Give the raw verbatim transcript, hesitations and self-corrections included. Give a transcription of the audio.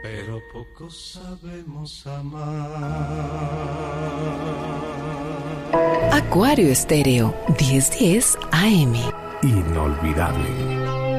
pero poco sabemos amar. Acuario Estéreo, diez diez A M. Inolvidable.